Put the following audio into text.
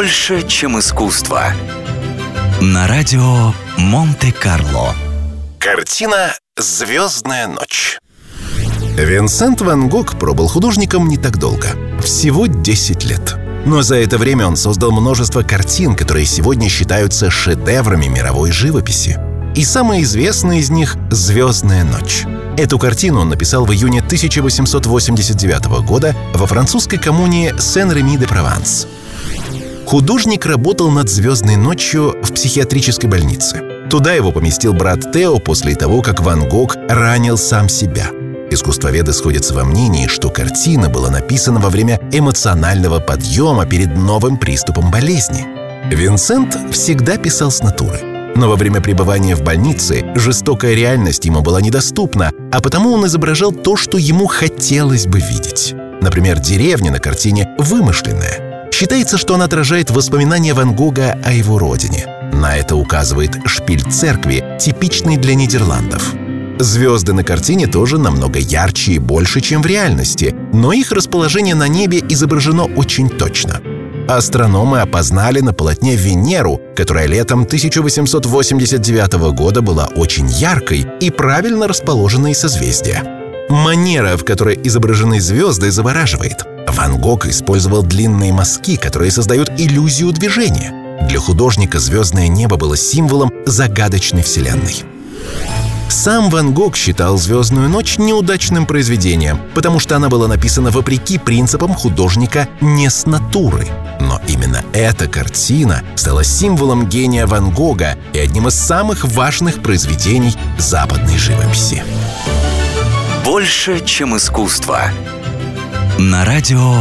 Больше, чем искусство. На радио Монте-Карло. Картина «Звездная ночь». Винсент Ван Гог пробыл художником не так долго. Всего 10 лет. Но за это время он создал множество картин, которые сегодня считаются шедеврами мировой живописи. И самая известная из них — «Звездная ночь». Эту картину он написал в июне 1889 года во французской коммуне Сен-Реми-де-Прованс. Художник работал над «Звездной ночью» в психиатрической больнице. Туда его поместил брат Тео после того, как Ван Гог ранил сам себя. Искусствоведы сходятся во мнении, что картина была написана во время эмоционального подъема перед новым приступом болезни. Винсент всегда писал с натуры. Но во время пребывания в больнице жестокая реальность ему была недоступна, а потому он изображал то, что ему хотелось бы видеть. Например, деревня на картине вымышленная. Считается, что она отражает воспоминания Ван Гога о его родине. На это указывает шпиль церкви, типичный для Нидерландов. Звезды на картине тоже намного ярче и больше, чем в реальности, но их расположение на небе изображено очень точно. Астрономы опознали на полотне Венеру, которая летом 1889 года была очень яркой и правильно расположенной созвездия. Манера, в которой изображены звезды, завораживает. Ван Гог использовал длинные мазки, которые создают иллюзию движения. Для художника звездное небо было символом загадочной вселенной. Сам Ван Гог считал «Звездную ночь» неудачным произведением, потому что она была написана вопреки принципам художника не с натуры. Но именно эта картина стала символом гения Ван Гога и одним из самых важных произведений западной живописи. Больше, чем искусство. На радио